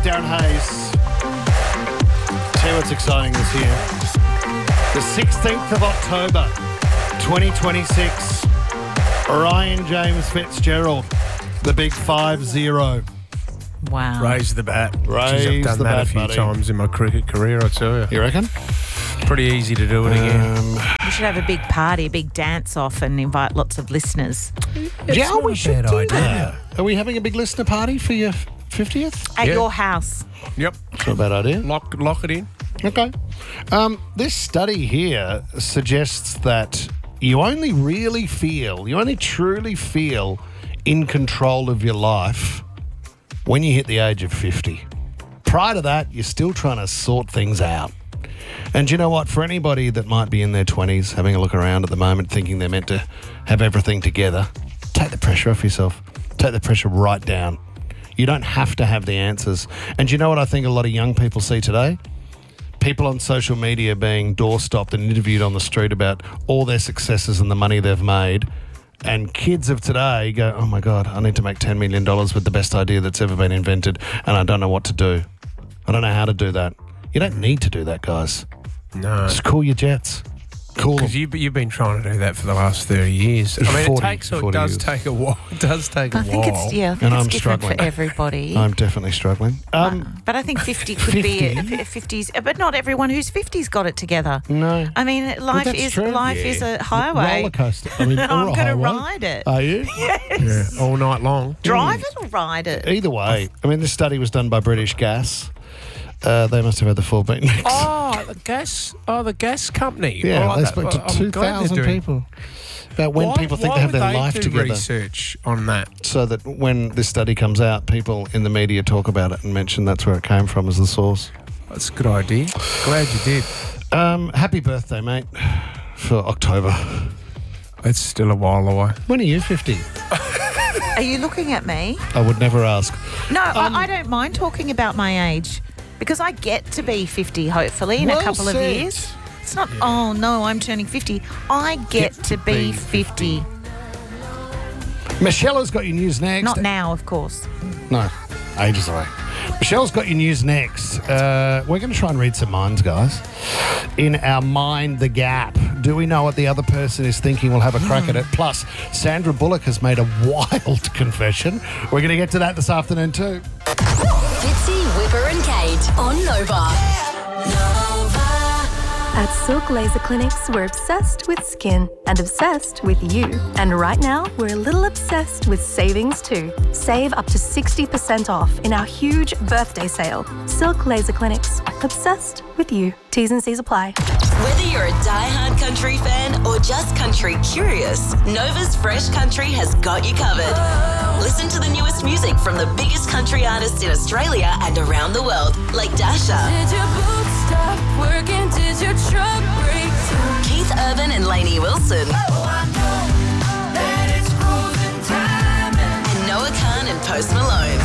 Darren Hayes. Tell you what's exciting this year. The 16th of October, 2026. Ryan James Fitzgerald, the big 5-0. Wow. Raise the bat. Raise I've done the that bat, a few buddy. times in my cricket career, I tell you. You reckon? Pretty easy to do it again. We should have a big party, a big dance-off and invite lots of listeners. Yeah, not we a should bad do idea. that. Are we having a big listener party for your 50th? At Yeah. your house. Yep. Not a bad idea. Lock it in. Okay. This study here suggests that you only truly feel in control of your life when you hit the age of 50. Prior to that, you're still trying to sort things out. And you know what? For anybody that might be in their 20s, having a look around at the moment, thinking they're meant to have everything together, take the pressure off yourself. Take the pressure right down. You don't have to have the answers. And you know what I think a lot of young people see today? People on social media being doorstopped and interviewed on the street about all their successes and the money they've made. And kids of today go, oh my God, I need to make $10 million with the best idea that's ever been invented, and I don't know what to do. I don't know how to do that. You don't need to do that, guys. No. Just cool your jets. Cool them. Because you've been trying to do that for the last 30 years. I mean, 40 it does years. take a while. It does take a I think while. it's different I'm struggling. for everybody. I'm definitely struggling. But I think 50 could be 50s, but not everyone who's 50's got it together. No. I mean, life that's is true. is a highway. Roller coaster. I mean, I'm or a going to highway. ride it. Are you? Yes. Yeah, all night long. Drive it or ride it? Either way. I mean, this study was done by British Gas. They must have had the full beat mix. Oh, the gas company. Yeah, Oh, they that- spoke to I'm glad they're 2,000 doing- people about when people think why they have would their life do together. research on that? So that when this study comes out, people in the media talk about it and mention that's where it came from as the source. That's a good idea. Glad you did. Happy birthday, mate, for October. It's still a while away. When are you 50? Are you looking at me? I would never ask. No, I don't mind talking about my age because I get to be 50, hopefully, in Well a couple said. of years. It's not, oh no, I'm turning 50. I get to be 50. Michelle has got your news next. Not now, of course. No, ages away. Michelle's got your news next. We're going to try and read some minds, guys. In our Mind the Gap. Do we know what the other person is thinking? We'll have a crack at it. Plus, Sandra Bullock has made a wild confession. We're going to get to that this afternoon too. Fitzy, Whipper and Kate on Nova. At Silk Laser Clinics, we're obsessed with skin and obsessed with you. And right now, we're a little obsessed with savings too. Save up to 60% off in our huge birthday sale. Silk Laser Clinics, obsessed with you. T's and C's apply. Whether you're a die-hard country fan or just country curious, Nova's Fresh Country has got you covered. Listen to the newest music from the biggest country artists in Australia and around the world, like Dasha, Did your boots stop working? Did your truck break down? Keith Urban and Lainey Wilson, and Noah Khan and Post Malone.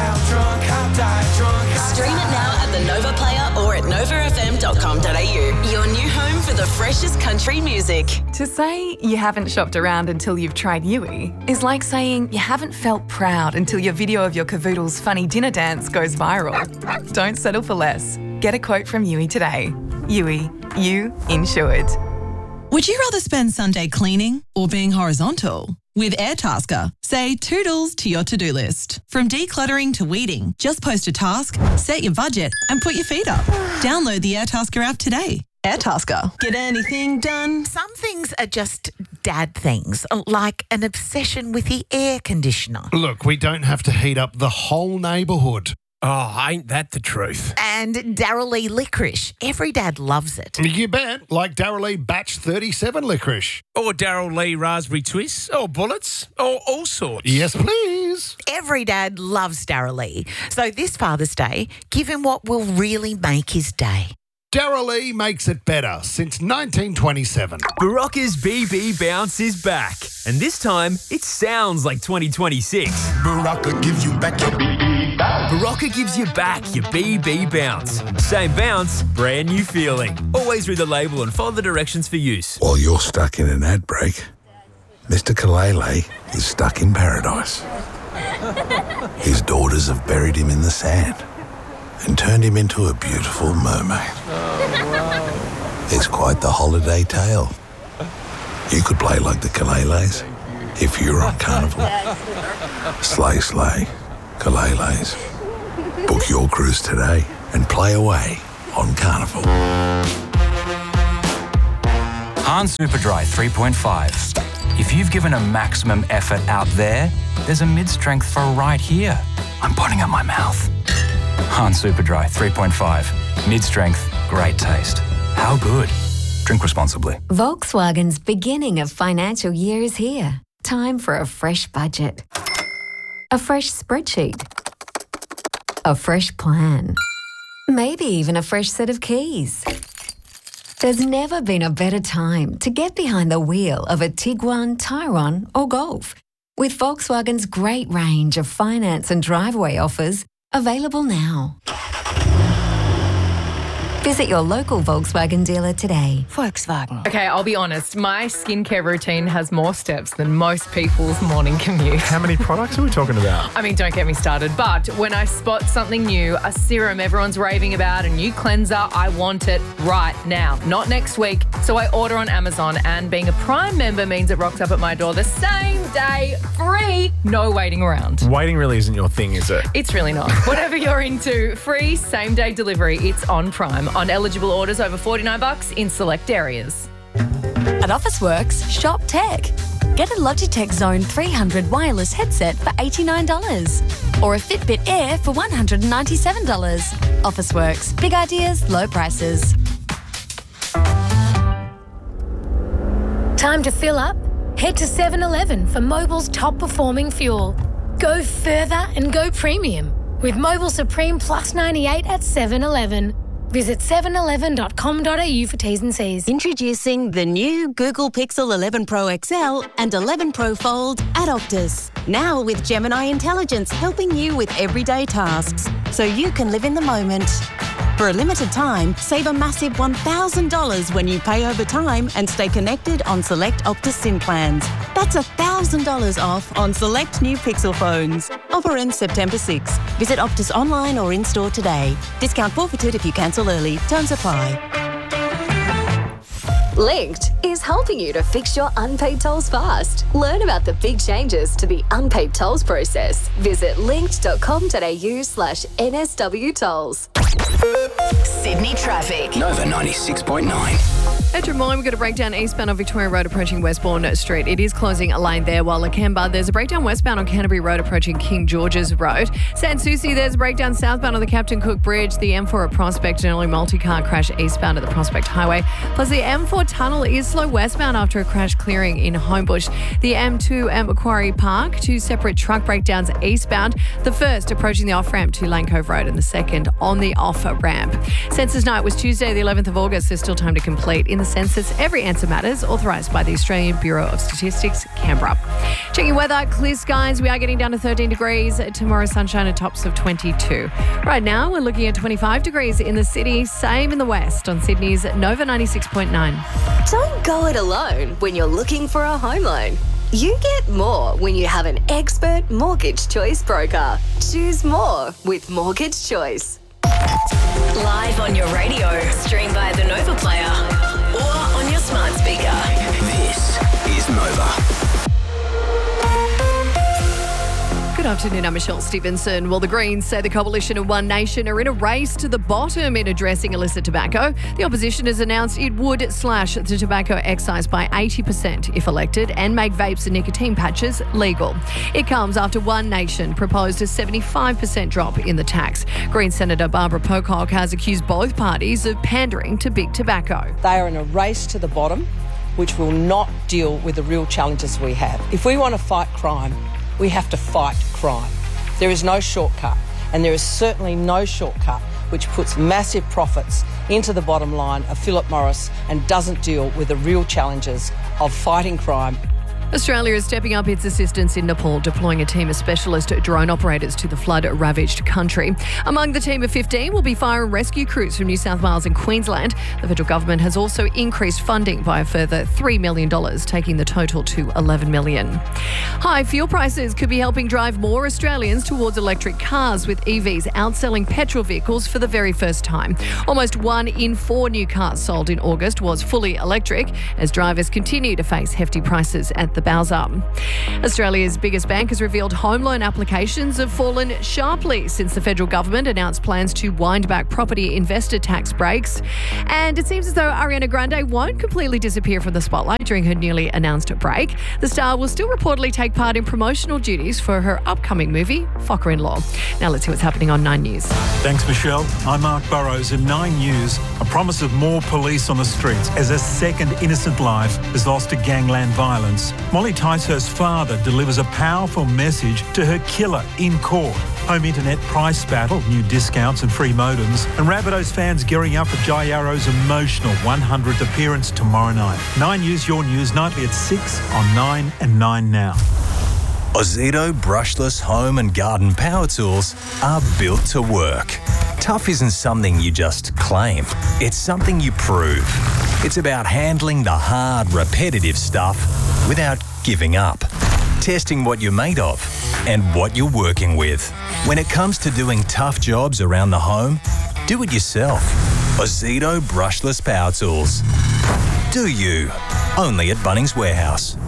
Stream it now at the Nova Player or at novafm.com.au. Your new home for the freshest country music. To say you haven't shopped around until you've tried Yui is like saying you haven't felt proud until your video of your cavoodle's funny dinner dance goes viral. Don't settle for less. Get a quote from Yui today. Yui, you insured. Would you rather spend Sunday cleaning or being horizontal? With Airtasker, say toodles to your to-do list. From decluttering to weeding, just post a task, set your budget, and put your feet up. Download the Airtasker app today. Airtasker. Get anything done? Some things are just dad things, like an obsession with the air conditioner. Look, we don't have to heat up the whole neighbourhood. Oh, ain't that the truth? And Darryl Lee licorice. Every dad loves it. You bet. Like Darryl Lee Batch 37 licorice. Or Darryl Lee raspberry twists, or bullets, or all sorts. Yes, please. Every dad loves Darryl Lee. So this Father's Day, give him what will really make his day. Darryl Lee makes it better since 1927. Barocca's BB Bounce is back. And this time, it sounds like 2026. Barocca gives you back your BB bounce. Barocca gives you back your BB Bounce. Same bounce, brand new feeling. Always read the label and follow the directions for use. While you're stuck in an ad break, Mr. Kalele is stuck in paradise. His daughters have buried him in the sand. and turned him into a beautiful mermaid. It's quite the holiday tale. You could play like the Kaleles if you were on Carnival. Slay, slay, Kaleles. Book your cruise today and play away on Carnival. Han Superdry 3.5. If you've given a maximum effort out there, there's a mid-strength for right here. I'm putting at my mouth. Han Superdry 3.5. Mid-strength, great taste. How good? Drink responsibly. Volkswagen's beginning of financial year is here. Time for a fresh budget. A fresh spreadsheet. A fresh plan. Maybe even a fresh set of keys. There's never been a better time to get behind the wheel of a Tiguan, Tyrone or Golf. With Volkswagen's great range of finance and driveway offers available now. Visit your local Volkswagen dealer today. Volkswagen. Okay, I'll be honest. My skincare routine has more steps than most people's morning commute. How many products are we talking about? I mean, don't get me started. But when I spot something new, a serum everyone's raving about, a new cleanser, I want it right now, not next week. So I order on Amazon, and being a Prime member means it rocks up at my door the same day, free, no waiting around. Waiting really isn't your thing, is it? It's really not. Whatever you're into, free same-day delivery, it's on Prime. On eligible orders over $49 in select areas. At Officeworks, shop tech. Get a Logitech Zone 300 wireless headset for $89 or a Fitbit Air for $197. Officeworks, big ideas, low prices. Time to fill up? Head to 7-Eleven for Mobil's top performing fuel. Go further and go premium with Mobil Supreme Plus 98 at 7-Eleven. Visit 711.com.au for T's and C's. Introducing the new Google Pixel 11 Pro XL and 11 Pro Fold at Optus. Now with Gemini Intelligence helping you with everyday tasks, so you can live in the moment. For a limited time, save a massive $1,000 when you pay over time and stay connected on select Optus SIM plans. That's $1,000 off on select new Pixel phones. Offer ends September 6. Visit Optus online or in-store today. Discount forfeited if you cancel early. Terms apply. Linked is helping you to fix your unpaid tolls fast. Learn about the big changes to the unpaid tolls process. Visit linked.com.au/NSW tolls. Sydney traffic. Nova 96.9. At Drummoyne, we've got a breakdown eastbound on Victoria Road approaching Westbourne Street. It is closing a lane there, while Lakemba, there's a breakdown westbound on Canterbury Road approaching King George's Road. San Souci, there's a breakdown southbound on the Captain Cook Bridge. The M4 at Prospect, an early multi-car crash eastbound at the Prospect Highway. Plus, the M4 tunnel is slow westbound after a crash clearing in Homebush. The M2 at Macquarie Park, two separate truck breakdowns eastbound. The first approaching the off-ramp to Lane Cove Road and the second on the off-ramp. Census night was Tuesday, the 11th of August. There's still time to complete. In the census, every answer matters, authorised by the Australian Bureau of Statistics, Canberra. Checking weather, clear skies. We are getting down to 13 degrees. Tomorrow, sunshine at tops of 22. Right now, we're looking at 25 degrees in the city, same in the west on Sydney's Nova 96.9. Don't go it alone when you're looking for a home loan. You get more when you have an expert mortgage choice broker. Choose more with Mortgage Choice. Live on your radio, stream via the Nova Player or on your smart speaker. This is Nova. Good afternoon, I'm Michelle Stevenson. Well, the Greens say the Coalition of One Nation are in a race to the bottom in addressing illicit tobacco. The opposition has announced it would slash the tobacco excise by 80% if elected and make vapes and nicotine patches legal. It comes after One Nation proposed a 75% drop in the tax. Green Senator Barbara Pocock has accused both parties of pandering to big tobacco. They are in a race to the bottom, which will not deal with the real challenges we have. If we want to fight crime, we have to fight crime. There is no shortcut, and there is certainly no shortcut which puts massive profits into the bottom line of Philip Morris and doesn't deal with the real challenges of fighting crime Australia is stepping up its assistance in Nepal, deploying a team of specialist drone operators to the flood-ravaged country. Among the team of 15 will be fire and rescue crews from New South Wales and Queensland. The federal government has also increased funding by a further $3 million, taking the total to $11 million. High fuel prices could be helping drive more Australians towards electric cars, with EVs outselling petrol vehicles for the very first time. Almost 1 in 4 new cars sold in August was fully electric, as drivers continue to face hefty prices at the Bowser. Australia's biggest bank has revealed home loan applications have fallen sharply since the federal government announced plans to wind back property investor tax breaks. And it seems as though Ariana Grande won't completely disappear from the spotlight during her newly announced break. The star will still reportedly take part in promotional duties for her upcoming movie, Focker-in-Law. Now let's see what's happening on 9 News. Thanks, Michelle. I'm Mark Burrows in 9 News. A promise of more police on the streets as a second innocent life is lost to gangland violence. Molly Ticehurst's father delivers a powerful message to her killer in court. Home internet price battle, new discounts and free modems, and Rabbitohs fans gearing up for Jai Arrow's emotional 100th appearance tomorrow night. 9 News, your news, nightly at 6 on 9 and 9 Now. Ozito brushless home and garden power tools are built to work. Tough isn't something you just claim. It's something you prove. It's about handling the hard, repetitive stuff without giving up. Testing what you're made of and what you're working with. When it comes to doing tough jobs around the home, do it yourself. Ozito brushless power tools. Do you? Only at Bunnings Warehouse.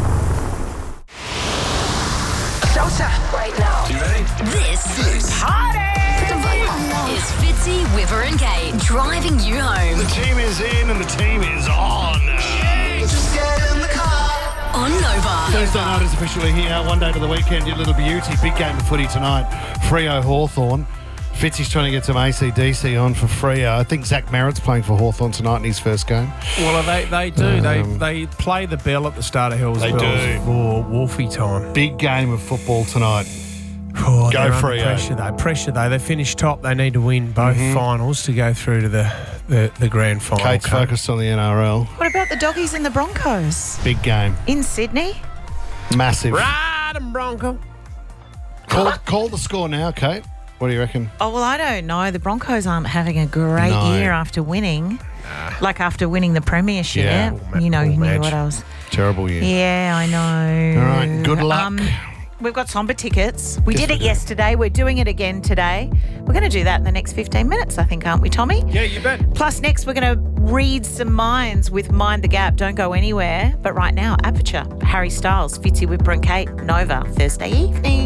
Showtime right now. You ready? This party is Fitzy, Whipper and Kate driving you home. The team is in and the team is on. Just get in the car. On Nova. Thursday night is officially here. One day to the weekend, your little beauty. Big game of footy tonight. Freo Hawthorn. Fitzy's trying to get some AC/DC on for Freo. I think Zach Merritt's playing for Hawthorn tonight in his first game. Well, they do. They play the bell at the start of Hills. They do. For Wolfie time. Big game of football tonight. Oh, Go Freo. Pressure though. They finished top. They need to win both finals to go through to the grand final. Kate's focused on the NRL. What about the Doggies and the Broncos? Big game. In Sydney? Massive. Ride 'em, Bronco. Call the score now, Kate. What do you reckon? Oh, well, I don't know. The Broncos aren't having a great year after winning. Like after winning the premiership. Yeah. You knew what I was. Terrible year. Yeah, I know. All right, good luck. We've got Somber tickets. We did it yesterday. We're doing it again today. We're going to do that in the next 15 minutes, I think, aren't we, Tommy? Yeah, you bet. Plus, next, we're going to read some minds with Mind the Gap. Don't go anywhere. But right now, Aperture, Harry Styles, Fitzy, Whipper and Kate, Nova, Thursday evening.